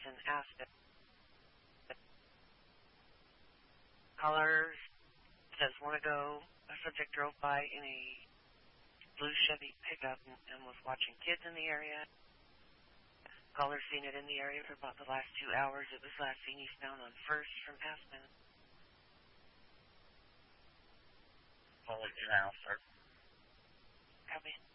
in Aspen. Caller says, want to go. A subject drove by in a blue Chevy pickup and was watching kids in the area. Caller seen it in the area for about the last 2 hours. It was last seen eastbound on First from Aspen. Hold it now, sir. Copy.